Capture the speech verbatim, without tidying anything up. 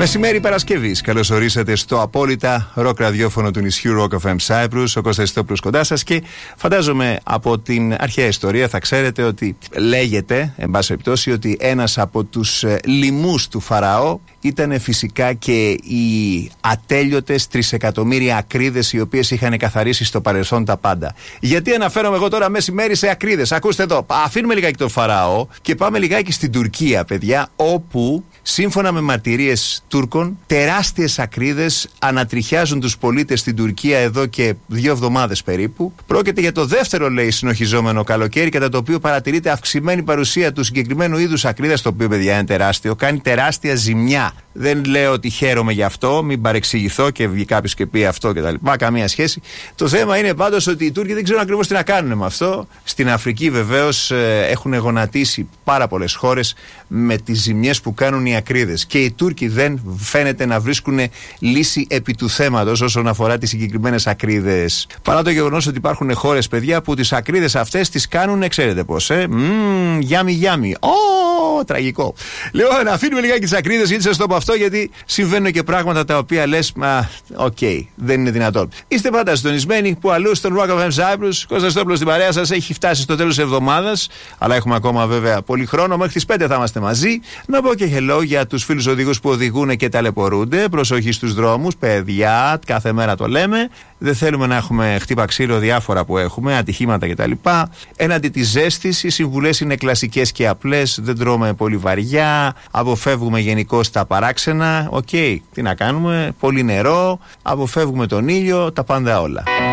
Μεσημέρι Παρασκευής. Καλώς ορίσατε στο απόλυτα ροκ ραδιόφωνο του νησιού Rock εφ εμ Cyprus. Ο Κώστας Ιστόπουλος κοντά σας και φαντάζομαι από την αρχαία ιστορία θα ξέρετε ότι λέγεται, εν πάση περιπτώσει, ότι ένας από τους ε, λοιμούς του Φαραώ ήταν φυσικά και οι ατέλειωτες τρισεκατομμύρια ακρίδες οι οποίες είχαν καθαρίσει στο παρελθόν τα πάντα. Γιατί αναφέρομαι εγώ τώρα μεσημέρι σε ακρίδες? Ακούστε εδώ, αφήνουμε λιγάκι τον Φαραώ και πάμε λιγάκι στην Τουρκία, παιδιά, όπου σύμφωνα με μαρτυρίες Τούρκων, τεράστιες ακρίδες ανατριχιάζουν τους πολίτες στην Τουρκία εδώ και δύο εβδομάδες περίπου. Πρόκειται για το δεύτερο, λέει, συνοχιζόμενο καλοκαίρι, κατά το οποίο παρατηρείται αυξημένη παρουσία του συγκεκριμένου είδους ακρίδας, το οποίο, παιδιά, είναι τεράστιο, κάνει τεράστια ζημιά. Δεν λέω ότι χαίρομαι γι' αυτό, μην παρεξηγηθώ και βγει κάποιος και πει αυτό κτλ. Καμία σχέση. Το θέμα είναι πάντως ότι οι Τούρκοι δεν ξέρουν ακριβώς τι να κάνουν με αυτό. Στην Αφρική, βεβαίως, έχουν γονατίσει πάρα πολλές χώρες με τις ζημιές που κάνουν οι ακρίδες. Και οι Τούρκοι δεν φαίνεται να βρίσκουν λύση επί του θέματος όσον αφορά τις συγκεκριμένες ακρίδες. Παρά το γεγονός ότι υπάρχουν χώρες, παιδιά, που τις ακρίδες αυτές τις κάνουν, ξέρετε πώς, ε. Μμμ, γιάμι γιάμι. Ω, τραγικό. Λοιπόν, αφήνουμε λιγάκι τις ακρίδες, γιατί σας το πω αυτό, γιατί συμβαίνουν και πράγματα τα οποία λες, μα, οκ, okay, δεν είναι δυνατόν. Είστε πάντα συντονισμένοι που αλλού στον Rock εφ εμ Cyprus. Κώστας Ιστόπουλος στην παρέα σας, έχει φτάσει στο τέλος της εβδομάδας, αλλά έχουμε ακόμα βέβαια πολύ χρόνο. Μέχρι τις πέντε θα είμαστε μαζί. Να πω και hello για τους φίλους οδηγούς που οδηγούν και ταλαιπωρούνται. Προσοχή στους δρόμους, παιδιά, κάθε μέρα το λέμε. Δεν θέλουμε να έχουμε χτύπα ξύλο, διάφορα που έχουμε, ατυχήματα κτλ. Έναντι της ζέστης, οι συμβουλές είναι κλασικές και απλές. Δεν τρώμε πολύ βαριά. Αποφεύγουμε γενικώς τα παράξενα. Οκ, okay, τι να κάνουμε. Πολύ νερό. Αποφεύγουμε τον ήλιο. Τα πάντα όλα.